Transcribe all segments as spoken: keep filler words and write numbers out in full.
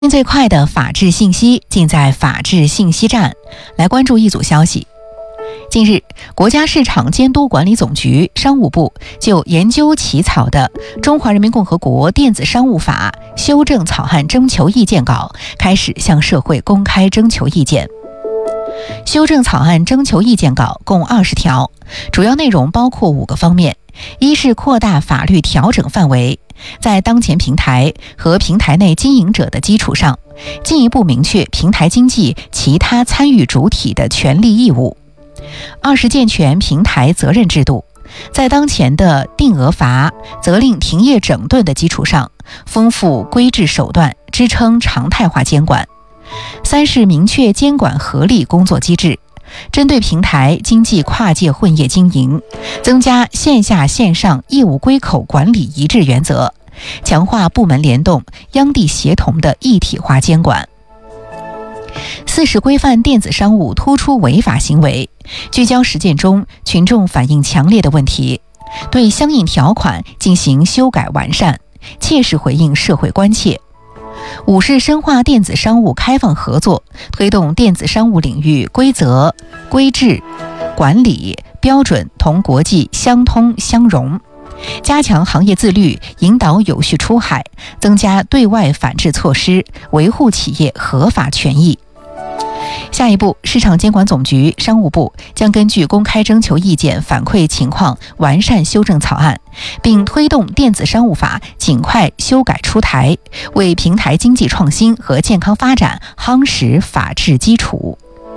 最快的法治信息尽在法治信息站。来关注一组消息。近日，国家市场监督管理总局、商务部就研究起草的《中华人民共和国电子商务法》修正草案征求意见稿开始向社会公开征求意见。修正草案征求意见稿共二十条，主要内容包括五个方面：一是扩大法律调整范围，在当前平台和平台内经营者的基础上，进一步明确平台经济其他参与主体的权利义务；二是健全平台责任制度，在当前的定额罚、责令停业整顿的基础上，丰富规制手段，支撑常态化监管；三是明确监管合理工作机制，针对平台经济跨界混业经营，增加线下线上业务归口管理一致原则，强化部门联动、央地协同的一体化监管；四是规范电子商务突出违法行为，聚焦实践中群众反映强烈的问题，对相应条款进行修改完善，切实回应社会关切。五是深化电子商务开放合作，推动电子商务领域规则、规制、管理标准同国际相通相融，加强行业自律，引导有序出海，增加对外反制措施，维护企业合法权益。下一步，市场监管总局、商务部将根据公开征求意见反馈情况，完善修正草案，并推动电子商务法尽快修改出台，为平台经济创新和健康发展夯实法治基础。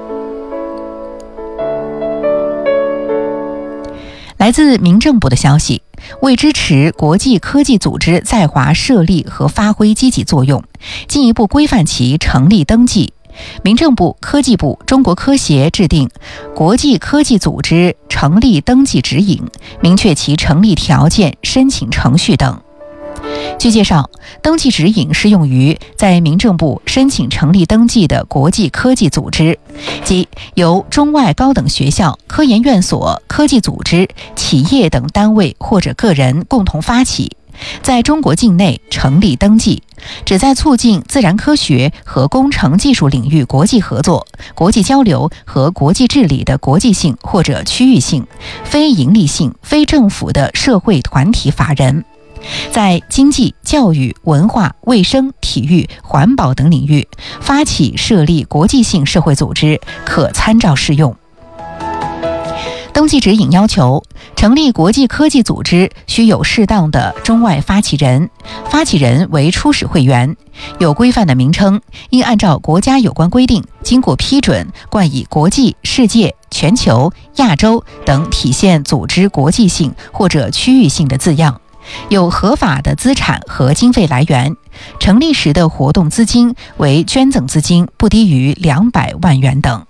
来自民政部的消息，为支持国际科技组织在华设立和发挥积极作用，进一步规范其成立登记，民政部、科技部、中国科协制定国际科技组织成立登记指引，明确其成立条件、申请程序等。据介绍，登记指引适用于在民政部申请成立登记的国际科技组织，即由中外高等学校、科研院所、科技组织、企业等单位或者个人共同发起，在中国境内成立登记，旨在促进自然科学和工程技术领域国际合作、国际交流和国际治理的国际性或者区域性、非营利性、非政府的社会团体法人，在经济、教育、文化、卫生、体育、环保等领域发起设立国际性社会组织，可参照适用。登记指引要求，成立国际科技组织需有适当的中外发起人，发起人为初始会员，有规范的名称，应按照国家有关规定经过批准，冠以国际、世界、全球、亚洲等体现组织国际性或者区域性的字样，有合法的资产和经费来源，成立时的活动资金为捐赠资金，不低于两百万元等。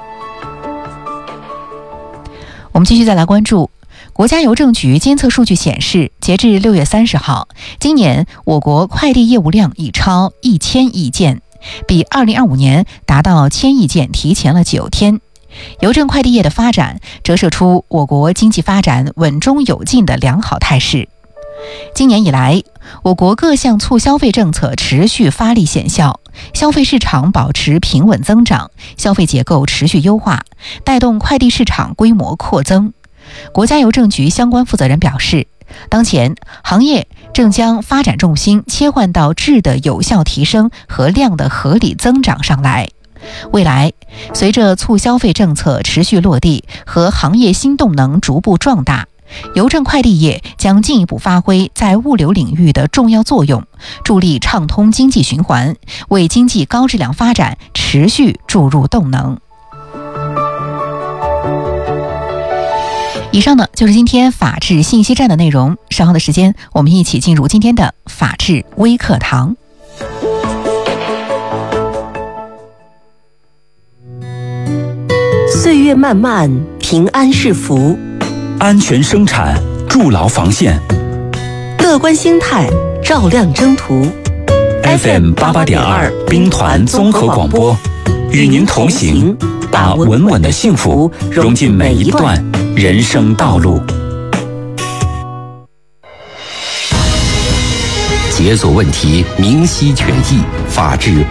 我们继续再来关注，国家邮政局监测数据显示，截至六月三十号，今年我国快递业务量已超一千亿件，比二零二五年达到千亿件提前了九天。邮政快递业的发展折射出我国经济发展稳中有进的良好态势。今年以来，我国各项促消费政策持续发力显效，消费市场保持平稳增长，消费结构持续优化，带动快递市场规模扩增。国家邮政局相关负责人表示，当前行业正将发展重心切换到质的有效提升和量的合理增长上来。未来，随着促消费政策持续落地和行业新动能逐步壮大，邮政快递业将进一步发挥在物流领域的重要作用，助力畅通经济循环，为经济高质量发展持续注入动能。以上呢就是今天法治信息站的内容，稍后的时间我们一起进入今天的法治微课堂。 岁月漫漫，平安是福。 安全生产，筑牢防线； 乐观心态，照亮征途。 F M 八八点二兵团综合广播，与您同行，把稳稳的幸福融进每一段人生道路。 解锁问题，明晰权益，法治